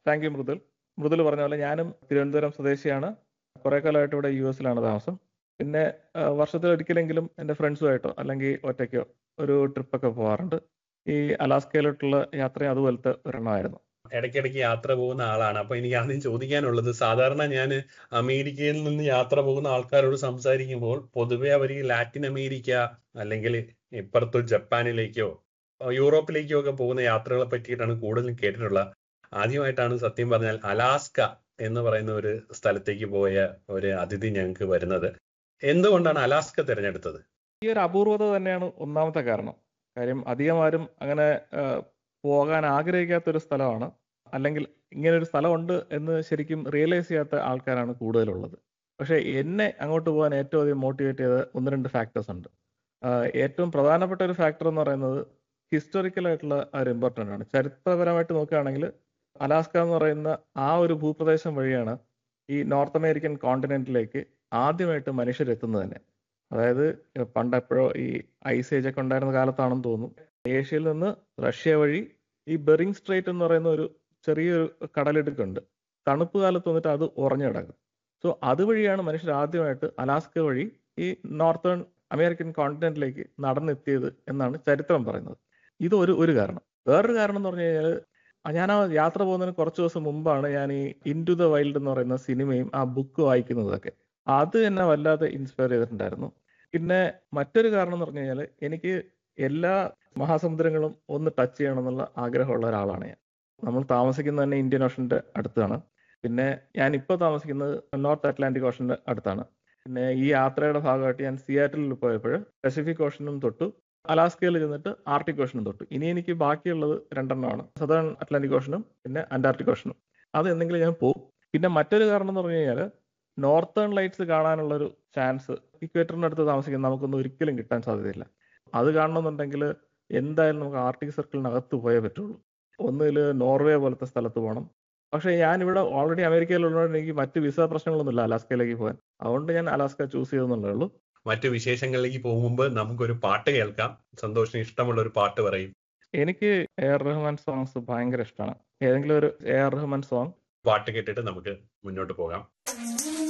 Thank you Mridul. Mridul പറഞ്ഞ പോലെ ഞാനും തിരുവനന്തപുരം സ്വദേശിയാണ്. കുറെ കാലമായിട്ട് ഇവിടെ US താമസം. പിന്നെ വർഷത്തിൽ ഒരിക്കലെങ്കിലും എൻ്റെ ഫ്രണ്ട്സുമായിട്ടോ അല്ലെങ്കിൽ ഒറ്റയ്ക്കോ ഒരു ട്രിപ്പൊക്കെ പോകാറുണ്ട്. ഈ അലാസ്കയിലോട്ടുള്ള യാത്രയും അതുപോലത്തെ ഒരെണ്ണമായിരുന്നു. ഇടയ്ക്കിടയ്ക്ക് യാത്ര പോകുന്ന ആളാണ്. അപ്പൊ എനിക്ക് ആദ്യം ചോദിക്കാനുള്ളത്, സാധാരണ ഞാൻ അമേരിക്കയിൽ നിന്ന് യാത്ര പോകുന്ന ആൾക്കാരോട് സംസാരിക്കുമ്പോൾ പൊതുവെ അവർ ഈ ലാറ്റിൻ അമേരിക്ക അല്ലെങ്കിൽ ഇപ്പുറത്തോ ജപ്പാനിലേക്കോ യൂറോപ്പിലേക്കോ ഒക്കെ പോകുന്ന യാത്രകളെ പറ്റിയിട്ടാണ് കൂടുതലും കേട്ടിട്ടുള്ളത്. ആദ്യമായിട്ടാണ് സത്യം പറഞ്ഞാൽ അലാസ്ക എന്ന് പറയുന്ന ഒരു സ്ഥലത്തേക്ക് പോയ ഒരു അതിഥി ഞങ്ങൾക്ക് വരുന്നത്. എന്തുകൊണ്ടാണ് അലാസ്ക തിരഞ്ഞെടുത്തത്? ഈ ഒരു അപൂർവത തന്നെയാണ് ഒന്നാമത്തെ കാരണം. കാര്യം അധികം ആരും അങ്ങനെ പോകാൻ ആഗ്രഹിക്കാത്തൊരു സ്ഥലമാണ്. അല്ലെങ്കിൽ ഇങ്ങനെ ഒരു സ്ഥലമുണ്ട് എന്ന് ശരിക്കും റിയലൈസ് ചെയ്യാത്ത ആൾക്കാരാണ് കൂടുതലുള്ളത്. പക്ഷേ എന്നെ അങ്ങോട്ട് പോകാൻ ഏറ്റവും അധികം മോട്ടിവേറ്റ് ചെയ്ത 1-2 ഫാക്ടേഴ്സ് ഉണ്ട്. ഏറ്റവും പ്രധാനപ്പെട്ട ഒരു ഫാക്ടർ എന്ന് പറയുന്നത് ഹിസ്റ്റോറിക്കലായിട്ടുള്ള ഒരു ഇമ്പോർട്ടൻ്റ് ആണ്. ചരിത്രപരമായിട്ട് നോക്കുകയാണെങ്കിൽ അലാസ്ക എന്ന് പറയുന്ന ആ ഒരു ഭൂപ്രദേശം വഴിയാണ് ഈ നോർത്ത് അമേരിക്കൻ കോണ്ടിനെന്റിലേക്ക് ആദ്യമായിട്ട് മനുഷ്യരെത്തുന്നത് തന്നെ. അതായത് പണ്ട് എപ്പോഴോ ഈ ഐസ് ഏജ് ഒക്കെ ഉണ്ടായിരുന്ന കാലത്താണെന്ന് തോന്നുന്നു. ഏഷ്യയിൽ നിന്ന് റഷ്യ വഴി ഈ ബെറിങ് സ്ട്രേറ്റ് എന്ന് പറയുന്ന ഒരു ചെറിയൊരു കടലിടുക്കുണ്ട്. തണുപ്പ് കാലത്ത് വന്നിട്ട് അത് ഉറഞ്ഞു കിടക്കും. സോ അതുവഴിയാണ് മനുഷ്യർ ആദ്യമായിട്ട് അലാസ്ക വഴി ഈ നോർത്തേൺ അമേരിക്കൻ കോണ്ടിനെന്റിലേക്ക് നടന്നെത്തിയത് എന്നാണ് ചരിത്രം പറയുന്നത്. ഇത് ഒരു കാരണം. വേറൊരു കാരണം എന്ന് പറഞ്ഞു കഴിഞ്ഞാൽ ഞാൻ ആ യാത്ര പോകുന്നതിന് കുറച്ച് ദിവസം മുമ്പാണ് ഞാൻ ഈ ഇൻടു ദ വൈൽഡ് എന്ന് പറയുന്ന സിനിമയും ആ ബുക്ക് വായിക്കുന്നതൊക്കെ. അത് എന്നെ വല്ലാതെ ഇൻസ്പയർ ചെയ്തിട്ടുണ്ടായിരുന്നു. പിന്നെ മറ്റൊരു കാരണം എന്ന് പറഞ്ഞു കഴിഞ്ഞാൽ എനിക്ക് എല്ലാ മഹാസമുദ്രങ്ങളും ഒന്ന് ടച്ച് ചെയ്യണം എന്നുള്ള ആഗ്രഹമുള്ള ഒരാളാണ് ഞാൻ. നമ്മൾ താമസിക്കുന്നത് തന്നെ ഇന്ത്യൻ ഓഷന്റെ അടുത്താണ്. പിന്നെ ഞാൻ ഇപ്പോൾ താമസിക്കുന്നത് നോർത്ത് അറ്റ്ലാന്റിക് ഓഷന്റെ അടുത്താണ്. പിന്നെ ഈ യാത്രയുടെ ഭാഗമായിട്ട് ഞാൻ സിയാറ്റിലിൽ പോയപ്പോൾ പസഫിക് ഓഷനും തൊട്ടു, അലാസ്കയിൽ ചെന്നിട്ട് ആർട്ടിക് ഓഷനും തൊട്ടു. ഇനി എനിക്ക് ബാക്കിയുള്ളത് 2 എണ്ണമാണ്, സദേൺ അറ്റ്ലാന്റിക് ഓഷനും പിന്നെ അന്റാർട്ടിക് ഓഷനും. അത് എന്തെങ്കിലും ഞാൻ പോകും. പിന്നെ മറ്റൊരു കാരണം എന്ന് പറഞ്ഞു കഴിഞ്ഞാൽ നോർത്തേൺ ലൈറ്റ്സ് കാണാനുള്ളൊരു ചാൻസ് ഇക്വേറ്ററിന്റെ അടുത്ത് താമസിക്കുന്ന നമുക്കൊന്നും ഒരിക്കലും കിട്ടാൻ സാധ്യതയില്ല. അത് കാണണമെന്നുണ്ടെങ്കിൽ എന്തായാലും നമുക്ക് ആർട്ടിക് സർക്കിളിനകത്ത് പോയേ പറ്റുള്ളൂ. ഒന്നുകിൽ നോർവേ പോലത്തെ സ്ഥലത്ത് പോകണം. പക്ഷേ ഞാനിവിടെ ഓൾറെഡി അമേരിക്കയിലുള്ളതുകൊണ്ട് എനിക്ക് മറ്റ് വിസ പ്രശ്നങ്ങളൊന്നുമില്ല അലാസ്കയിലേക്ക് പോകാൻ. അതുകൊണ്ട് ഞാൻ അലാസ്ക ചൂസ് ചെയ്തെന്നുള്ളേ ഉള്ളൂ. മറ്റു വിശേഷങ്ങളിലേക്ക് പോകും മുമ്പ് നമുക്കൊരു പാട്ട് കേൾക്കാം. സന്തോഷിന് ഇഷ്ടമുള്ള ഒരു പാട്ട് പറയും. എനിക്ക് AR റഹ്മാൻ സോങ്സ് ഭയങ്കര ഇഷ്ടമാണ്. ഏതെങ്കിലും ഒരു AR റഹ്മാൻ സോങ് പാട്ട് കേട്ടിട്ട് നമുക്ക് മുന്നോട്ട് പോകാം.